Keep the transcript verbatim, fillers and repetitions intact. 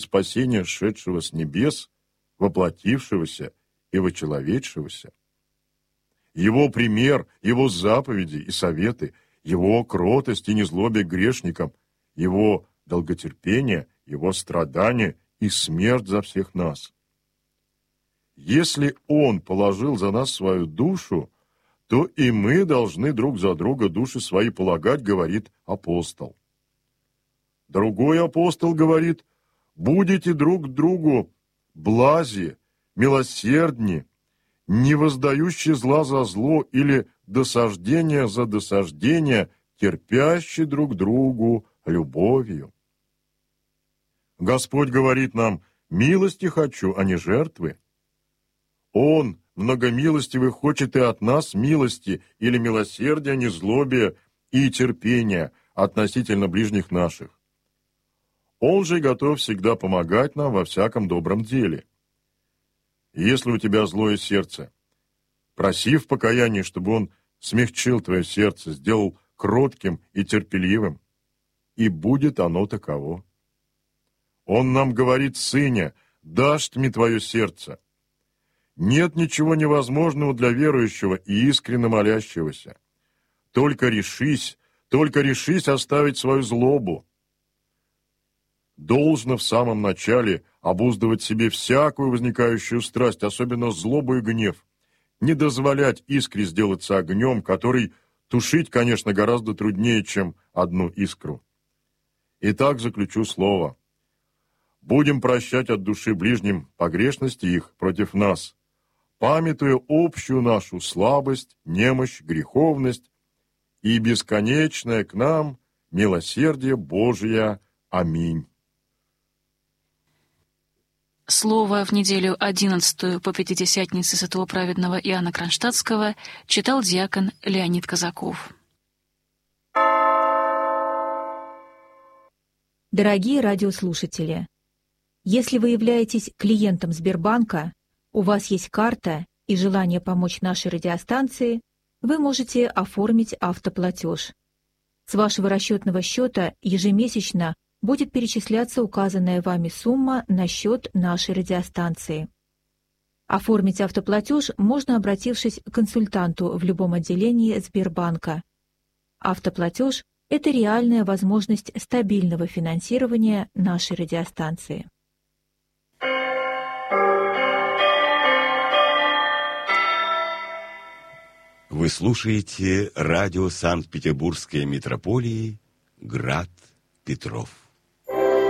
спасения, шедшего с небес, воплотившегося и вочеловечившегося. Его пример, его заповеди и советы, его кротость и незлобие к грешникам, его долготерпение, его страдания и смерть за всех нас. Если Он положил за нас свою душу, то и мы должны друг за друга души свои полагать, говорит апостол. Другой апостол говорит: будете друг к другу блази, милосердни, не воздающие зла за зло или досаждение за досаждение, терпящие друг другу любовью. Господь говорит нам: милости хочу, а не жертвы. Он, многомилостивый, хочет и от нас милости или милосердия, незлобия и терпения относительно ближних наших. Он же готов всегда помогать нам во всяком добром деле. Если у тебя злое сердце, проси в покаянии, чтобы Он смягчил твое сердце, сделал кротким и терпеливым, и будет оно таково. Он нам говорит: «Сыне, дашь мне твое сердце». Нет ничего невозможного для верующего и искренне молящегося. Только решись, только решись оставить свою злобу. Должно в самом начале обуздывать себе всякую возникающую страсть, особенно злобу и гнев, не дозволять искре сделаться огнем, который тушить, конечно, гораздо труднее, чем одну искру. Итак, заключу слово. Будем прощать от души ближним погрешности их против нас, памятуя общую нашу слабость, немощь, греховность и бесконечное к нам милосердие Божие. Аминь. Слово в неделю одиннадцатую по Пятидесятнице святого праведного Иоанна Кронштадтского читал диакон Леонид Казаков. Дорогие радиослушатели, если вы являетесь клиентом Сбербанка, у вас есть карта и желание помочь нашей радиостанции, вы можете оформить автоплатеж. С вашего расчетного счета ежемесячно будет перечисляться указанная вами сумма на счет нашей радиостанции. Оформить автоплатеж можно, обратившись к консультанту в любом отделении Сбербанка. Автоплатеж – это реальная возможность стабильного финансирования нашей радиостанции. Вы слушаете радио Санкт-Петербургской митрополии «Град Петров».